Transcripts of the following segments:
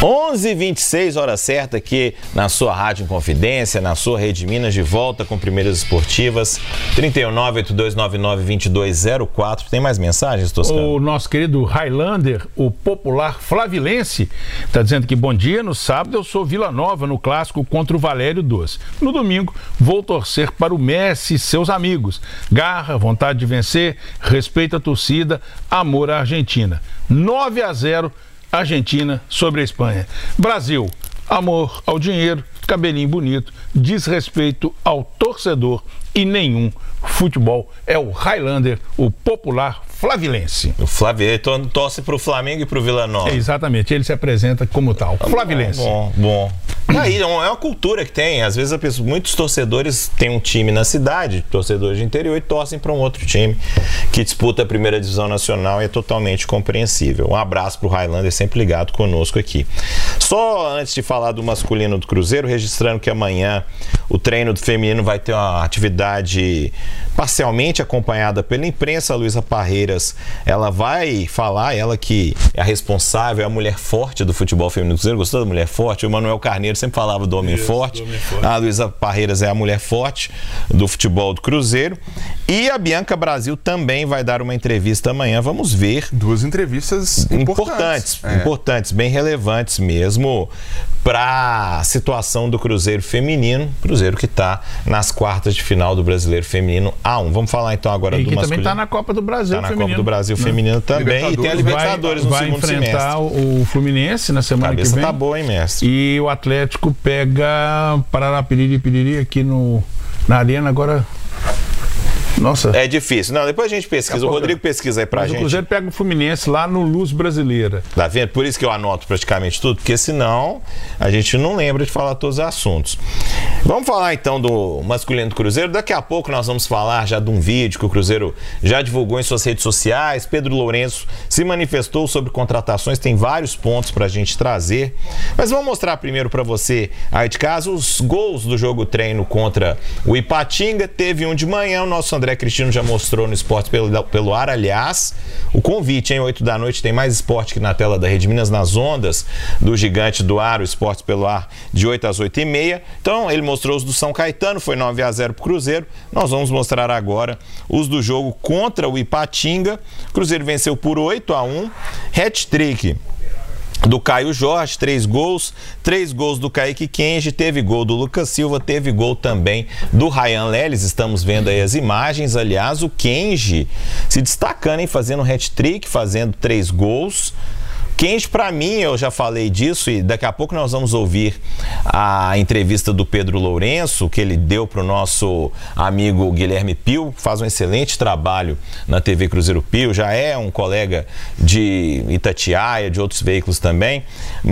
11h26, hora certa aqui na sua Rádio Inconfidência, na sua Rede Minas, de volta com Primeiras Esportivas, 31982992204. Tem mais mensagens, Toscano? O nosso querido Highlander, o popular flavilense, está dizendo que bom dia, no sábado eu sou Vila Nova no clássico contra o Valério Doce. No domingo vou torcer para o Messi e seus amigos. Garra, vontade de vencer, respeito à torcida, amor à Argentina. 9-0 Argentina sobre a Espanha. Brasil, amor ao dinheiro, cabelinho bonito, desrespeito ao torcedor e nenhum futebol. É o Highlander, o popular flavilense. O Flavilense torce para o Flamengo e para o Vila Nova. Exatamente, ele se apresenta como tal, flavilense. Bom. Aí é uma cultura que tem, às vezes muitos torcedores têm um time na cidade, torcedores de interior, e torcem para um outro time que disputa a primeira divisão nacional e é totalmente compreensível. Um abraço para o Highlander, sempre ligado conosco aqui. Só antes de falar do masculino do Cruzeiro, registrando que amanhã o treino do feminino vai ter uma atividade parcialmente acompanhada pela imprensa. A Luísa Parreiras, ela vai falar, ela que é a responsável, é a mulher forte do futebol feminino do Cruzeiro. Gostou da mulher forte? O Manuel Carneiro sempre falava do homem forte. A Luísa Parreiras é a mulher forte do futebol do Cruzeiro. E a Bianca Brasil também vai dar uma entrevista amanhã. Vamos ver. Duas entrevistas importantes, bem relevantes mesmo para a situação do Cruzeiro feminino. Cruzeiro que está nas quartas de final do Brasileiro Feminino A1. Vamos falar então agora do masculino. E que também está na Copa do Brasil feminino. Está na Copa do Brasil feminino também. E tem a Libertadores no segundo semestre. Vai enfrentar o Fluminense na semana que vem. A cabeça tá boa, hein, mestre? E o Atlético pega Pararapiriri aqui na arena agora. Nossa. É difícil. Não, depois a gente pesquisa. O Rodrigo pesquisa aí pra gente. O Cruzeiro pega o Fluminense lá no Luz Brasileira. Tá vendo? Por isso que eu anoto praticamente tudo, porque senão a gente não lembra de falar todos os assuntos. Vamos falar então do masculino do Cruzeiro. Daqui a pouco nós vamos falar já de um vídeo que o Cruzeiro já divulgou em suas redes sociais. Pedro Lourenço se manifestou sobre contratações, tem vários pontos pra gente trazer. Mas vamos mostrar primeiro pra você aí de casa os gols do jogo treino contra o Ipatinga. Teve um de manhã, o nosso André Cristino já mostrou no Esporte pelo Ar. Aliás, o convite, 8 da noite, tem mais esporte aqui na tela da Rede Minas, nas ondas do Gigante do Ar, o Esporte pelo Ar, de 8 às 8h30. Então, ele mostrou os do São Caetano, foi 9-0 pro Cruzeiro. Nós vamos mostrar agora os do jogo contra o Ipatinga. O Cruzeiro venceu por 8-1, hat-trick do Caio Jorge, 3 gols do Kaique Kenji, teve gol do Lucas Silva, teve gol também do Ryan Leles. Estamos vendo aí as imagens. Aliás, o Kenji se destacando, hein, fazendo um hat-trick, fazendo 3 gols. Kenji, para mim, eu já falei disso e daqui a pouco nós vamos ouvir a entrevista do Pedro Lourenço, que ele deu para o nosso amigo Guilherme Pio, faz um excelente trabalho na TV Cruzeiro Pio, já é um colega de Itatiaia, de outros veículos também,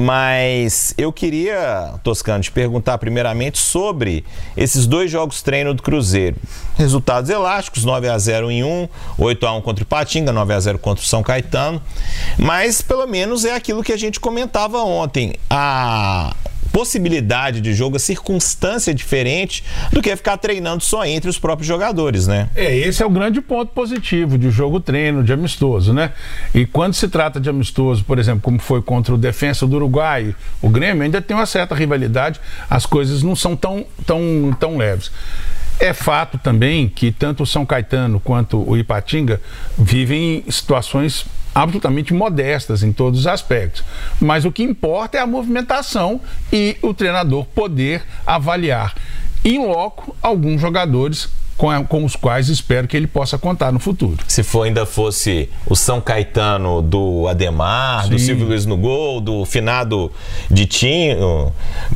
mas eu queria, Toscano, te perguntar primeiramente sobre esses 2 jogos treino do Cruzeiro. Resultados elásticos, 9-0 em um, 8-1 contra o Ipatinga, 9-0 contra o São Caetano, mas pelo menos é aquilo que a gente comentava ontem, a possibilidade de jogo, a circunstância diferente do que ficar treinando só entre os próprios jogadores, né? Esse é o grande ponto positivo de jogo treino, de amistoso, né? E quando se trata de amistoso, por exemplo, como foi contra o Defensa do Uruguai, o Grêmio ainda tem uma certa rivalidade, as coisas não são tão leves. É fato também que tanto o São Caetano quanto o Ipatinga vivem situações absolutamente modestas em todos os aspectos. Mas o que importa é a movimentação e o treinador poder avaliar in loco alguns jogadores com os quais espero que ele possa contar no futuro. Se ainda fosse o São Caetano do Ademar, do Silvio Luiz no gol, do finado Ditinho,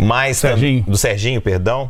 do Serginho, perdão,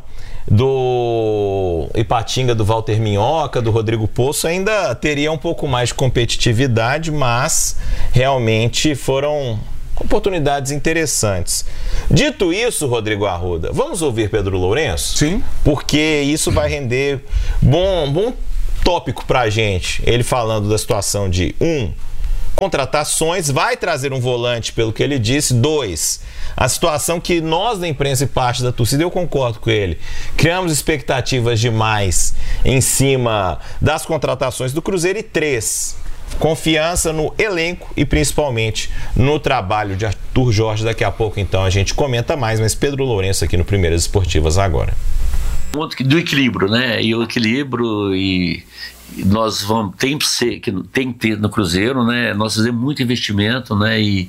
do Ipatinga, do Walter Minhoca, do Rodrigo Poço, ainda teria um pouco mais de competitividade, mas realmente foram oportunidades interessantes. Dito isso, Rodrigo Arruda, vamos ouvir Pedro Lourenço? Sim. Porque isso vai render bom tópico pra gente. Ele falando da situação de contratações, vai trazer um volante, pelo que ele disse. 2, a situação que nós da imprensa e parte da torcida, eu concordo com ele, criamos expectativas demais em cima das contratações do Cruzeiro. E 3, confiança no elenco e principalmente no trabalho de Arthur Jorge. Daqui a pouco, então, a gente comenta mais, mas Pedro Lourenço aqui no Primeiras Esportivas agora. Do equilíbrio, né? E o equilíbrio e nós tem que ter no Cruzeiro, né? Nós fizemos muito investimento, né? E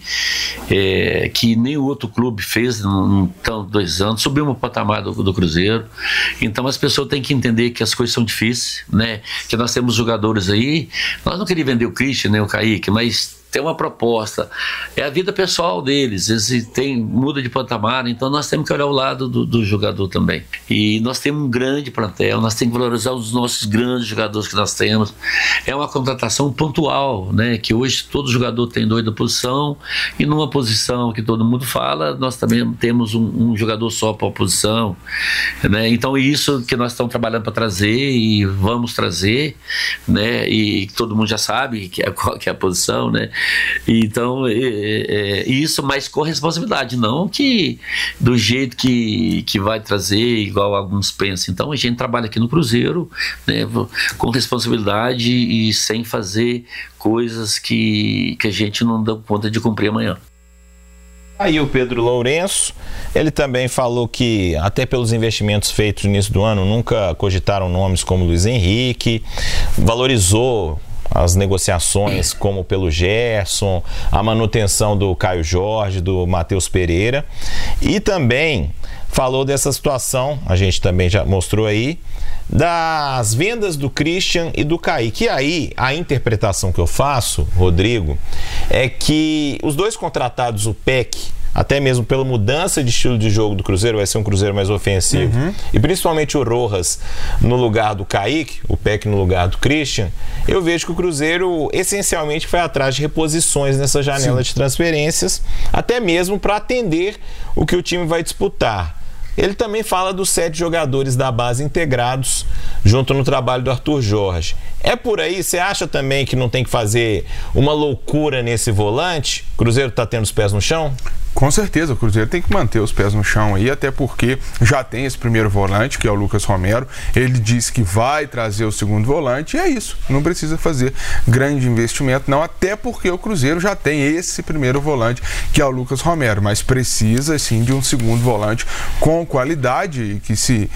que nem o outro clube fez em 2 anos, subimos o patamar do Cruzeiro. Então as pessoas têm que entender que as coisas são difíceis, né? Que nós temos jogadores aí, nós não queríamos vender o Christian nem o Kaique, mas tem uma proposta, é a vida pessoal deles, eles muda de patamar, então nós temos que olhar o lado do jogador também. E nós temos um grande plantel, nós temos que valorizar os nossos grandes jogadores que nós temos. É uma contratação pontual, né? Que hoje todo jogador tem 2 da posição, e numa posição que todo mundo fala, nós também temos um jogador só para a posição, né? Então isso que nós estamos trabalhando para trazer e vamos trazer, né? E todo mundo já sabe qual que é a posição, né? Então, isso, mas com responsabilidade, não que do jeito que vai trazer, igual alguns pensam. Então, a gente trabalha aqui no Cruzeiro, né, com responsabilidade e sem fazer coisas que a gente não dá conta de cumprir amanhã. Aí o Pedro Lourenço, ele também falou que até pelos investimentos feitos no início do ano, nunca cogitaram nomes como Luiz Henrique, valorizou as negociações como pelo Gerson, a manutenção do Caio Jorge, do Matheus Pereira, e também falou dessa situação, a gente também já mostrou aí, das vendas do Christian e do Kaique. E aí, a interpretação que eu faço, Rodrigo, é que os dois contratados, o PEC, até mesmo pela mudança de estilo de jogo do Cruzeiro, vai ser um Cruzeiro mais ofensivo, e principalmente o Rojas no lugar do Kaique, o PEC no lugar do Christian, eu vejo que o Cruzeiro essencialmente foi atrás de reposições nessa janela de transferências, até mesmo para atender o que o time vai disputar. Ele também fala dos 7 jogadores da base integrados junto no trabalho do Arthur Jorge. É por aí? Você acha também que não tem que fazer uma loucura nesse volante? O Cruzeiro está tendo os pés no chão? Com certeza, o Cruzeiro tem que manter os pés no chão aí, até porque já tem esse primeiro volante, que é o Lucas Romero. Ele disse que vai trazer o segundo volante, e é isso. Não precisa fazer grande investimento, não, até porque o Cruzeiro já tem esse primeiro volante, que é o Lucas Romero, mas precisa, sim, de um segundo volante com qualidade, que se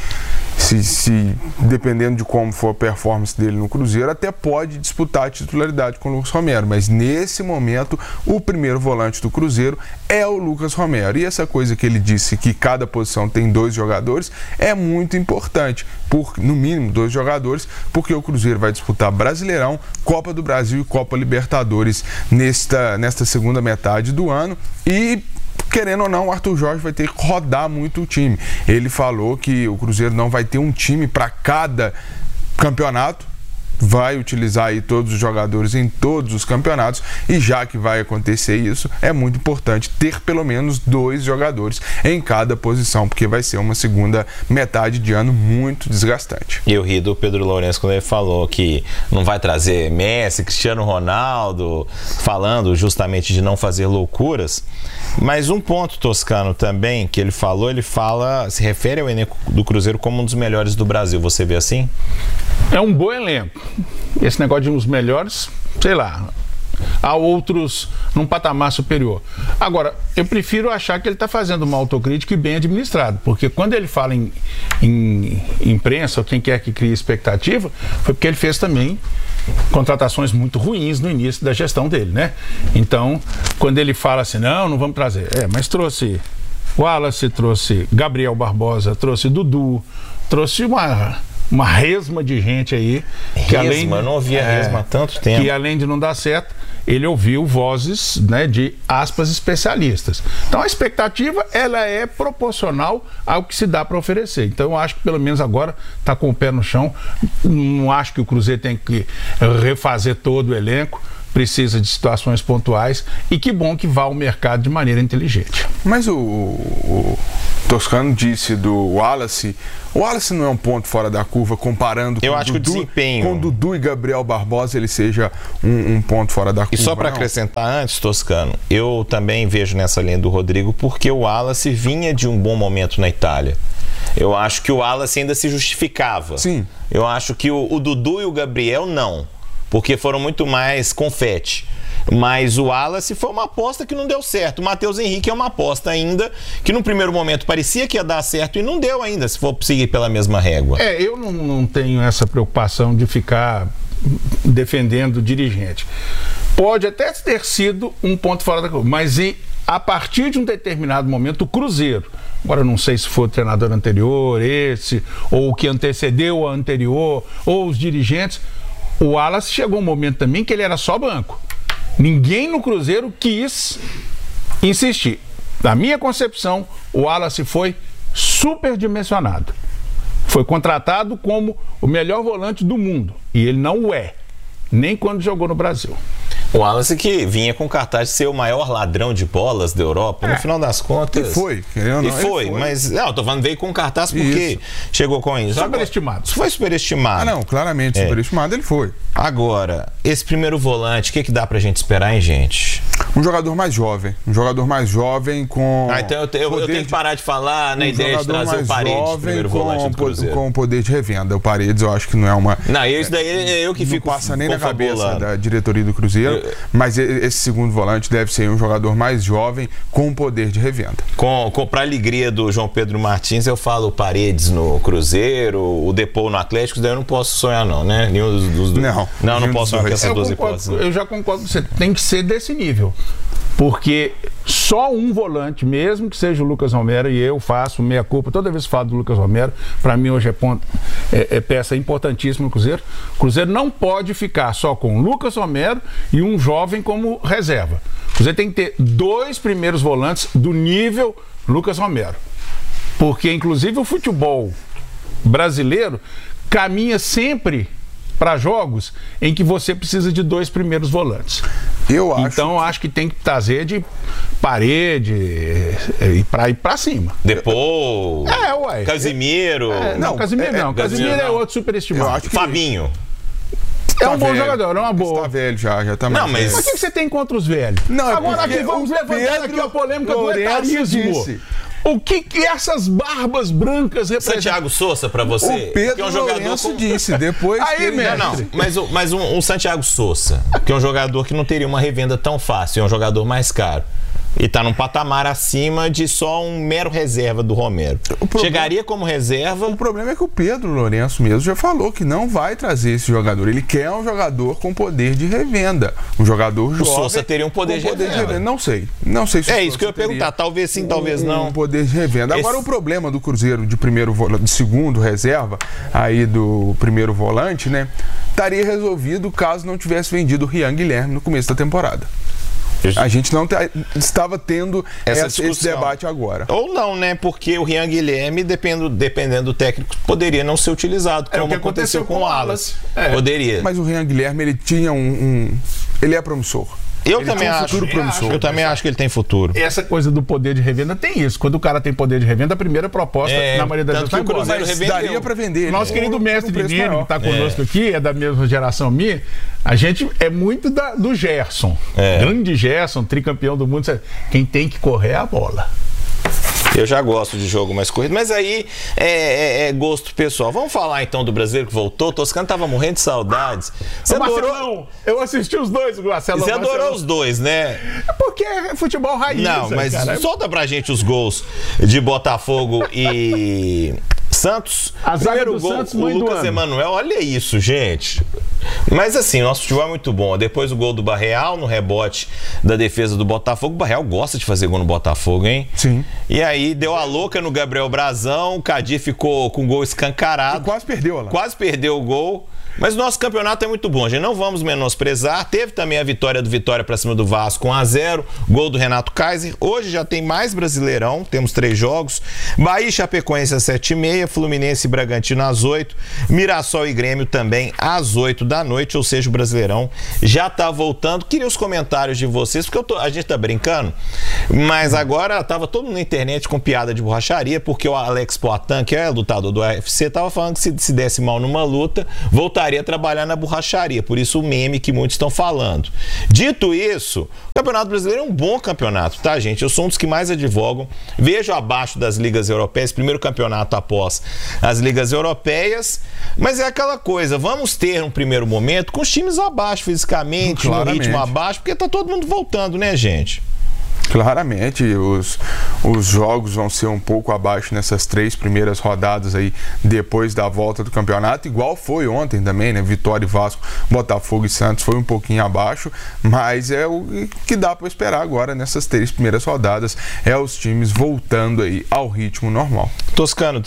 dependendo de como for a performance dele no Cruzeiro, até pode disputar a titularidade com o Lucas Romero, mas nesse momento o primeiro volante do Cruzeiro é o Lucas Romero, e essa coisa que ele disse que cada posição tem 2 jogadores é muito importante, no mínimo 2 jogadores, porque o Cruzeiro vai disputar Brasileirão, Copa do Brasil e Copa Libertadores nesta segunda metade do ano, e querendo ou não, o Arthur Jorge vai ter que rodar muito o time. Ele falou que o Cruzeiro não vai ter um time para cada campeonato, vai utilizar aí todos os jogadores em todos os campeonatos, e já que vai acontecer isso, é muito importante ter pelo menos 2 jogadores em cada posição, porque vai ser uma segunda metade de ano muito desgastante. E eu ri do Pedro Lourenço quando ele falou que não vai trazer Messi, Cristiano Ronaldo, falando justamente de não fazer loucuras. Mas um ponto, Toscano, também, que ele se refere ao elenco do Cruzeiro como um dos melhores do Brasil. Você vê assim? É um bom elenco. Esse negócio de uns melhores, sei lá, há outros num patamar superior. Agora, eu prefiro achar que ele está fazendo uma autocrítica e bem administrado, porque quando ele fala em imprensa, ou quem quer que crie expectativa, foi porque ele fez também contratações muito ruins no início da gestão dele, né? Então, quando ele fala assim, não vamos trazer, mas trouxe Wallace, trouxe Gabriel Barbosa, trouxe Dudu, trouxe uma resma de gente aí. Eu não ouvia resma há tanto tempo. Que além de não dar certo, ele ouviu vozes, né, de aspas especialistas. Então a expectativa, ela é proporcional ao que se dá para oferecer. Então eu acho que pelo menos agora está com o pé no chão. Não acho que o Cruzeiro tem que refazer todo o elenco. Precisa de situações pontuais, e que bom que vá ao mercado de maneira inteligente. Mas o Toscano disse do Wallace. O Wallace não é um ponto fora da curva comparando com o desempenho. Com Dudu e Gabriel Barbosa, ele seja um ponto fora da curva. E só para acrescentar antes, Toscano, eu também vejo nessa linha do Rodrigo, porque o Wallace vinha de um bom momento na Itália. Eu acho que o Wallace ainda se justificava. Sim. Eu acho que o Dudu e o Gabriel não. porque foram muito mais confete. Mas o Wallace foi uma aposta que não deu certo. O Matheus Henrique é uma aposta ainda que no primeiro momento parecia que ia dar certo e não deu ainda, se for seguir pela mesma régua. Eu não tenho essa preocupação de ficar defendendo o dirigente. Pode até ter sido um ponto fora da curva, mas a partir de um determinado momento, o Cruzeiro, agora eu não sei se foi o treinador anterior, esse, ou o que antecedeu o anterior, ou os dirigentes, o Wallace chegou um momento também que ele era só banco. Ninguém no Cruzeiro quis insistir. Na minha concepção, o Wallace foi superdimensionado. Foi contratado como o melhor volante do mundo. E ele não o é, nem quando jogou no Brasil. O Wallace que vinha com cartaz de ser o maior ladrão de bolas da Europa, no final das contas... E foi, querendo ou não, foi, mas... Não, eu tô falando, veio com cartaz porque chegou com isso. Superestimado. Foi superestimado. Não, claramente superestimado ele foi. Agora, esse primeiro volante, o que dá pra gente esperar, hein, gente? Um jogador mais jovem. Um jogador mais jovem com... Então eu tenho que parar de falar na ideia de trazer o Paredes, primeiro volante do Cruzeiro. Com poder de revenda. O Paredes eu acho que não é uma... Não, isso daí é eu que fico não passa nem na cabeça da diretoria do Cruzeiro, mas esse segundo volante deve ser um jogador mais jovem com poder de revenda. Pra alegria do João Pedro Martins, eu falo o Paredes no Cruzeiro, o Depou no Atlético, daí eu não posso sonhar não, né? Nenhum dos não posso sonhar com essas duas hipóteses. Eu já concordo com você, tem que ser desse nível. Porque só um volante, mesmo que seja o Lucas Romero, e eu faço meia-culpa, toda vez que falo do Lucas Romero, para mim hoje é peça importantíssima no Cruzeiro. O Cruzeiro não pode ficar só com o Lucas Romero e um jovem como reserva. O Cruzeiro tem que ter 2 primeiros volantes do nível Lucas Romero. Porque, inclusive, o futebol brasileiro caminha sempre para jogos em que você precisa de 2 primeiros volantes. Então acho que tem que trazer de parede e para ir para cima. Depou. Casimiro. Casimiro não. Casimiro é outro superestimado. Fabinho. É um bom jogador, é uma boa. Tá velho já tá mais velho. Mas o que você tem contra os velhos? Agora aqui vamos levantar aqui a polêmica do etarismo. O que essas barbas brancas representam? Santiago Sousa pra você? O Pedro Lourenço disse, depois que ele... Mas um Santiago Sousa, que é um jogador que não teria uma revenda tão fácil, é um jogador mais caro. E tá num patamar acima de só um mero reserva do Romero. Chegaria como reserva... O problema é que o Pedro Lourenço mesmo já falou que não vai trazer esse jogador. Ele quer um jogador com poder de revenda. Um jogador jovem... O Sousa teria um poder de revenda. Não sei se isso que eu ia perguntar. Talvez sim, talvez não. Um poder de revenda. Agora, o problema do Cruzeiro de segundo reserva, aí do primeiro volante, né? Estaria resolvido caso não tivesse vendido o Rian Guilherme no começo da temporada. A gente não estava tendo esse debate agora. Ou não, né? Porque o Rian Guilherme, dependendo do técnico, poderia não ser utilizado, como aconteceu com o Wallace. Poderia. Mas o Rian Guilherme, ele tinha ele é promissor. Eu também acho que ele tem futuro. Essa coisa do poder de revenda tem isso. Quando o cara tem poder de revenda, a primeira proposta, na maioria das vezes, vai embora. Daria para vender. Nosso querido mestre Nino, que está conosco aqui, é da mesma geração minha. A gente é muito do Gerson. Grande Gerson, tricampeão do mundo. Quem tem que correr é a bola. Eu já gosto de jogo mais corrido, mas aí é gosto pessoal. Vamos falar então do brasileiro que voltou. Toscano tava morrendo de saudades. Você adorou? Eu assisti os dois, Marcelo. Você adorou os dois, né? É porque é futebol raiz. Não, mas solta pra gente os gols de Botafogo e Santos. A zaga do Santos, o Lucas Emanuel, olha isso, gente. Mas assim, nosso futebol é muito bom. Depois o gol do Barreal no rebote da defesa do Botafogo. O Barreal gosta de fazer gol no Botafogo, hein? Sim. E aí deu a louca no Gabriel Brazão. O Cadir ficou com o gol escancarado. E quase perdeu lá. Quase perdeu o gol. Mas o nosso campeonato é muito bom, gente. Não vamos menosprezar. Teve também a vitória do Vitória pra cima do Vasco 1-0. Gol do Renato Kaiser. Hoje já tem mais Brasileirão. Temos 3 jogos. Bahia e Chapecoense às 7h30. Fluminense e Bragantino às 8h. Mirassol e Grêmio também às 8h da noite. Ou seja, o Brasileirão já tá voltando. Queria os comentários de vocês, porque a gente tá brincando. Mas agora tava todo mundo na internet com piada de borracharia, porque o Alex Poatan, que é lutador do UFC, tava falando que se desse mal numa luta, voltaria a trabalhar na borracharia. Por isso o meme que muitos estão falando. Dito isso, o Campeonato Brasileiro é um bom campeonato, tá, gente? Eu sou um dos que mais advogam. Vejo abaixo das ligas europeias, primeiro campeonato após as ligas europeias, mas é aquela coisa, vamos ter um primeiro momento com os times abaixo fisicamente, no ritmo abaixo, porque tá todo mundo voltando, né, gente? Claramente, os jogos vão ser um pouco abaixo nessas 3 primeiras rodadas aí, depois da volta do campeonato, igual foi ontem também, né? Vitória e Vasco, Botafogo e Santos foi um pouquinho abaixo, mas é o que dá para esperar agora nessas 3 primeiras rodadas, é os times voltando aí ao ritmo normal. Toscano,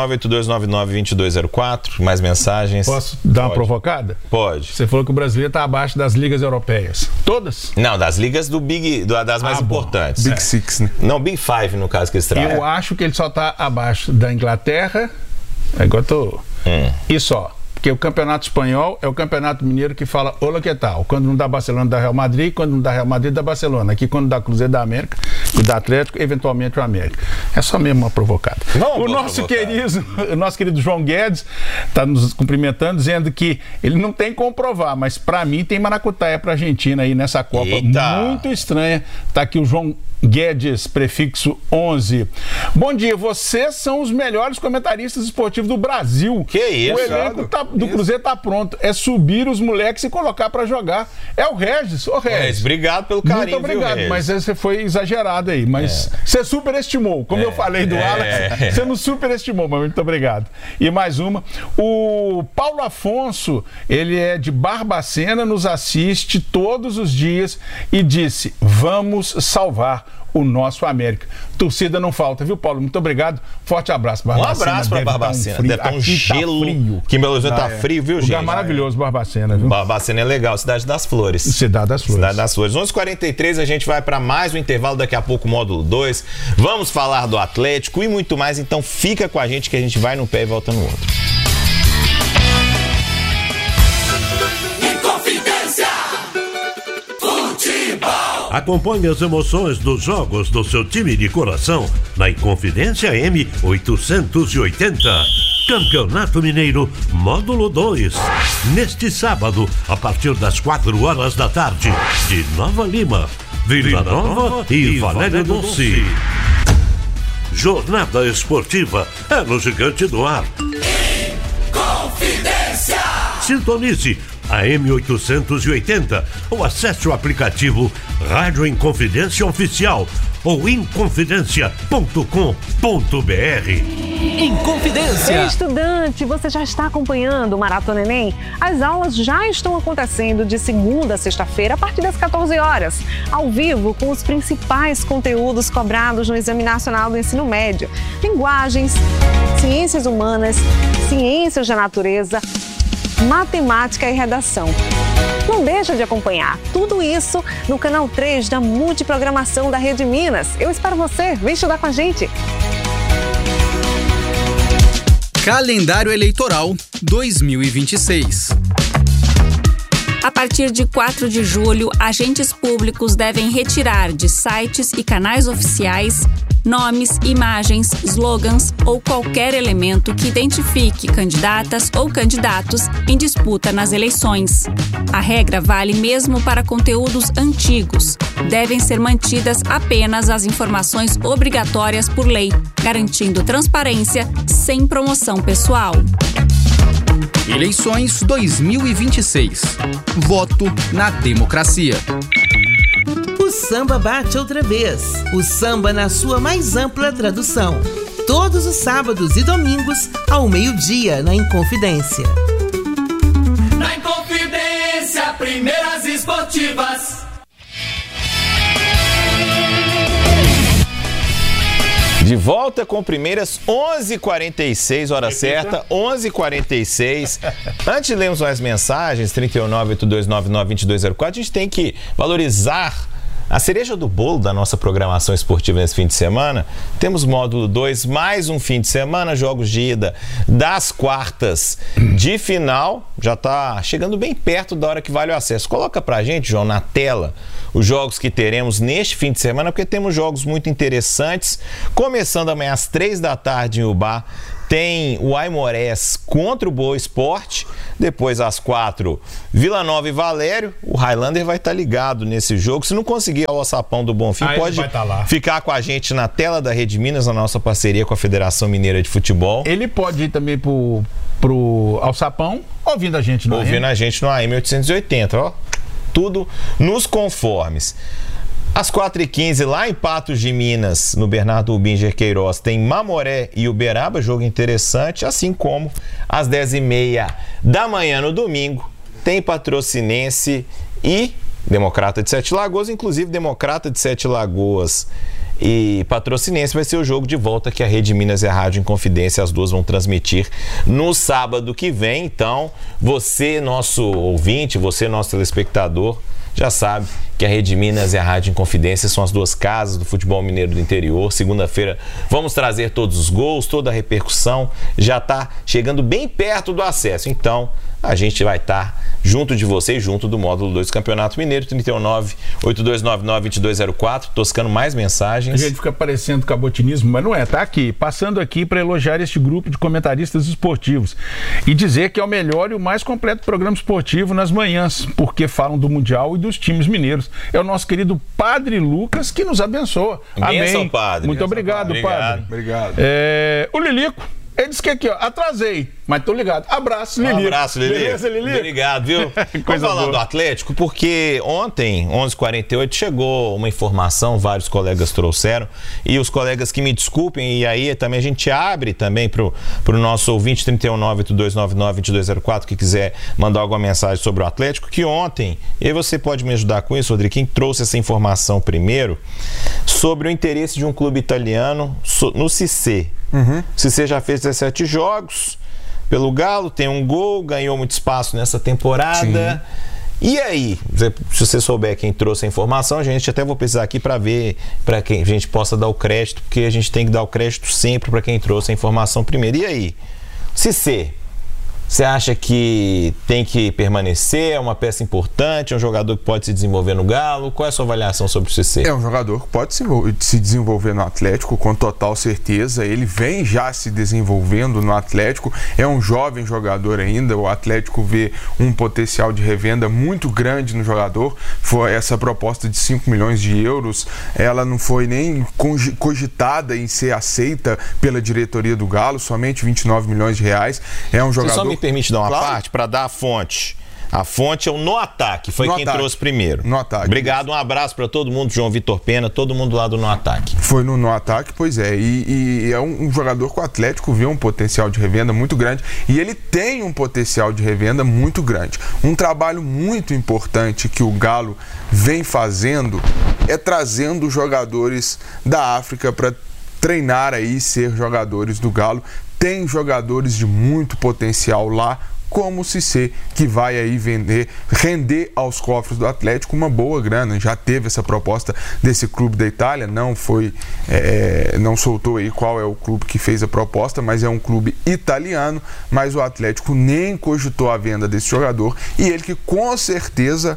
319-8299-2204, mais mensagens. Posso dar uma provocada? Pode. Você falou que o brasileiro está abaixo das ligas europeias. Todas? Não, das ligas das mais importantes. Big Six, né? Não, Big Five, no caso que eles traem. Eu acho que ele só está abaixo da Inglaterra. Agora tô. E só. Porque o campeonato espanhol é o campeonato mineiro que fala olá que tal. Quando não dá Barcelona, dá Real Madrid. Quando não dá Real Madrid, dá Barcelona. Aqui quando dá Cruzeiro, dá América. E dá Atlético, eventualmente o América. É só mesmo uma provocada. O nosso querido João Guedes está nos cumprimentando, dizendo que ele não tem como provar, mas para mim tem maracutaia para a Argentina aí nessa Copa. Eita. Muito estranha. Tá aqui o João Guedes, prefixo 11. Bom dia, vocês são os melhores comentaristas esportivos do Brasil. Que isso? O elenco do Cruzeiro tá pronto. É subir os moleques e colocar pra jogar. É o Regis. Ô, Regis. Obrigado pelo carinho, muito obrigado, viu, mas você foi exagerado aí. Mas você superestimou. Como eu falei do Alex, você não superestimou, mas muito obrigado. E mais uma. O Paulo Afonso, ele é de Barbacena, nos assiste todos os dias e disse: vamos salvar o nosso América. Torcida não falta, viu, Paulo? Muito obrigado. Forte abraço, Um Barbacena. abraço para Barbacena. Deve estar um gelo. Tá frio. Que em Belo Horizonte tá frio, viu, gente? Lugar maravilhoso, Barbacena, viu? Barbacena é legal. Cidade das Flores. Cidade das Flores. Cidade das Flores. 11h43, a gente vai para mais um intervalo. Daqui a pouco, módulo 2. Vamos falar do Atlético e muito mais. Então fica com a gente que a gente vai num pé e volta no outro. Acompanhe as emoções dos jogos do seu time de coração na Inconfidência M880. Campeonato Mineiro, módulo 2. Neste sábado, a partir das 4 horas da tarde, de Nova Lima, Vila Nova e Valéria Dulce. Jornada esportiva é no Gigante do Ar. Inconfidência! Sintonize a M880 ou acesse o aplicativo Rádio Inconfidência Oficial ou inconfidencia.com.br. Inconfidência! Ei, estudante, você já está acompanhando o Maratona Enem? As aulas já estão acontecendo de segunda a sexta-feira a partir das 14 horas, ao vivo com os principais conteúdos cobrados no Exame Nacional do Ensino Médio: linguagens, ciências humanas, ciências da natureza, matemática e redação. Não deixa de acompanhar tudo isso no canal 3 da Multiprogramação da Rede Minas. Eu espero você. Vem estudar com a gente. Calendário Eleitoral 2026. A partir de 4 de julho, agentes públicos devem retirar de sites e canais oficiais nomes, imagens, slogans ou qualquer elemento que identifique candidatas ou candidatos em disputa nas eleições. A regra vale mesmo para conteúdos antigos. Devem ser mantidas apenas as informações obrigatórias por lei, garantindo transparência sem promoção pessoal. Eleições 2026. Voto na democracia. O samba bate outra vez. O samba na sua mais ampla tradução. Todos os sábados e domingos, ao meio-dia, na Inconfidência. Na Inconfidência, primeiras esportivas. De volta com primeiras 11h46, hora certa, 11h46. Antes de lermos mais mensagens, 398299204, a gente tem que valorizar a cereja do bolo da nossa programação esportiva nesse fim de semana, temos módulo 2, mais um fim de semana, jogos de ida das quartas de final, já está chegando bem perto da hora que vale o acesso. Coloca pra gente, João, na tela, os jogos que teremos neste fim de semana, porque temos jogos muito interessantes, começando amanhã às 3 da tarde em Ubá, tem o Aimorés contra o Boa Esporte, depois às 4, Vila Nova e Valério. O Highlander vai estar ligado nesse jogo. Se não conseguir o alçapão do Bonfim, pode ficar com a gente na tela da Rede Minas, na nossa parceria com a Federação Mineira de Futebol. Ele pode ir também pro alçapão, ouvindo a gente no AM. Ouvindo a gente no AM 880, ó. Tudo nos conformes. Às 4h15, lá em Patos de Minas, no Bernardo Binger Queiroz, tem Mamoré e Uberaba, jogo interessante, assim como às 10h30 da manhã no domingo, tem Patrocinense e Democrata de Sete Lagoas. Inclusive, Democrata de Sete Lagoas e Patrocinense vai ser o jogo de volta que a Rede Minas e a Rádio Inconfidência, as duas, vão transmitir no sábado que vem. Então, você, nosso ouvinte, você, nosso telespectador, já sabe que a Rede Minas e a Rádio Inconfidência são as duas casas do futebol mineiro do interior. Segunda-feira vamos trazer todos os gols, toda a repercussão. Já está chegando bem perto do acesso. Então, a gente vai estar junto de vocês, junto do módulo 2 do Campeonato Mineiro, 39-8299-2204. Toscano, mais mensagens. A gente fica parecendo cabotinismo, mas não é. Tá aqui, passando aqui para elogiar este grupo de comentaristas esportivos e dizer que é o melhor e o mais completo programa esportivo nas manhãs, porque falam do Mundial e dos times mineiros. É o nosso querido Padre Lucas que nos abençoa. Benção, Amém. Padre. Muito obrigado, Padre. Obrigado. O Lilico, ele disse que aqui, ó, atrasei, mas tô ligado. Abraço, Lilico. Um abraço, Lilico. Beleza, Lilico? Obrigado, viu? Vamos falar do Atlético, porque ontem, 11h48, chegou uma informação, vários colegas trouxeram, e os colegas que me desculpem, e aí também a gente abre também pro nosso ouvinte 31-8299-2204, que quiser mandar alguma mensagem sobre o Atlético, que ontem, e você pode me ajudar com isso, Rodrigo, quem trouxe essa informação primeiro, sobre o interesse de um clube italiano no Cissé. O Cissé já fez 17 jogos pelo Galo, tem um gol, ganhou muito espaço nessa temporada. Sim. E aí, se você souber quem trouxe a informação, a gente até vou precisar aqui para ver, para quem a gente possa dar o crédito, porque a gente tem que dar o crédito sempre para quem trouxe a informação primeiro. E aí, Cissé, você acha que tem que permanecer? É uma peça importante? É um jogador que pode se desenvolver no Galo? Qual é a sua avaliação sobre o Cissé? É um jogador que pode se desenvolver no Atlético com total certeza. Ele vem já se desenvolvendo no Atlético. É um jovem jogador ainda. O Atlético vê um potencial de revenda muito grande no jogador. Foi essa proposta de 5 milhões de euros. Ela não foi nem cogitada em ser aceita pela diretoria do Galo. Somente 29 milhões de reais. É um jogador... Permite dar uma parte para dar a fonte. A fonte é o No Ataque, foi quem trouxe primeiro. No Ataque. Obrigado, um abraço para todo mundo, João Vitor Pena, todo mundo lá do No Ataque. Foi no Ataque, pois é. E é um jogador que o Atlético vê um potencial de revenda muito grande. E ele tem um potencial de revenda muito grande. Um trabalho muito importante que o Galo vem fazendo é trazendo jogadores da África para treinar aí, ser jogadores do Galo. Tem jogadores de muito potencial lá, como o Cissé, que vai aí render aos cofres do Atlético uma boa grana. Já teve essa proposta desse clube da Itália, não soltou aí qual é o clube que fez a proposta, mas é um clube italiano, mas o Atlético nem cogitou a venda desse jogador, e ele que com certeza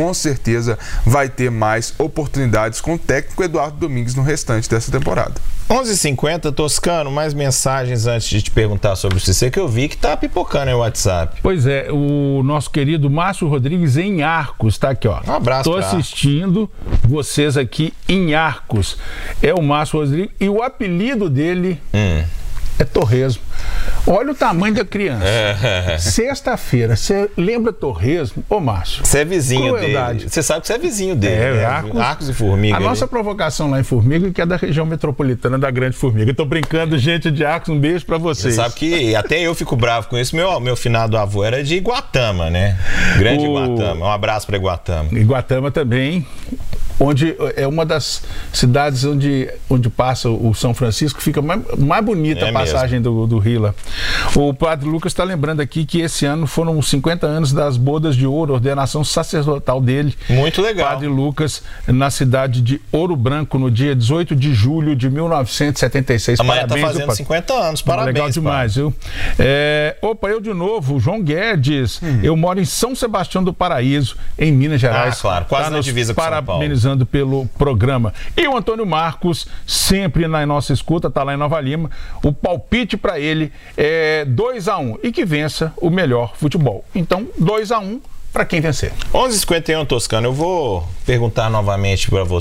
vai ter mais oportunidades com o técnico Eduardo Domingues no restante dessa temporada. 11h50, Toscano, mais mensagens antes de te perguntar sobre o Cissé, que eu vi que tá pipocando aí o WhatsApp. Pois é, o nosso querido Márcio Rodrigues em Arcos, tá aqui, ó. Um abraço. Tô assistindo vocês aqui em Arcos. É o Márcio Rodrigues e o apelido dele é Torresmo. Olha o tamanho da criança. Sexta-feira, você lembra Torresmo? Ô, Márcio. Você é vizinho dele. Você sabe que você é vizinho dele. Né? Arcos e Formiga. A nossa provocação lá em Formiga, que é da região metropolitana da Grande Formiga. Eu tô brincando, gente de Arcos, um beijo pra vocês. Você sabe que até eu fico bravo com isso. Meu finado avô era de Iguatama, né? Grande Iguatama. Um abraço pra Iguatama. Iguatama também. onde é uma das cidades onde passa o São Francisco, fica mais bonita a passagem do rio lá. O padre Lucas está lembrando aqui que esse ano foram os 50 anos das bodas de ouro, ordenação sacerdotal dele. Muito legal. Padre Lucas, na cidade de Ouro Branco, no dia 18 de julho de 1976. Amanhã está fazendo 50 anos, parabéns. Legal demais, viu? Eu de novo, João Guedes, eu moro em São Sebastião do Paraíso, em Minas Gerais. Claro, quase na divisa com São Paulo. Parabenizando pelo programa. E o Antônio Marcos, sempre na nossa escuta, está lá em Nova Lima. O palpite para ele é 2-1 e que vença o melhor futebol. Então, 2-1 para quem vencer. 11h51, Toscano. Eu vou perguntar novamente para você.